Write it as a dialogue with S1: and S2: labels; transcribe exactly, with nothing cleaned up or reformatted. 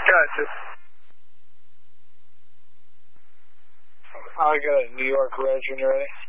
S1: Gotcha. I got a New York Reg when you're ready.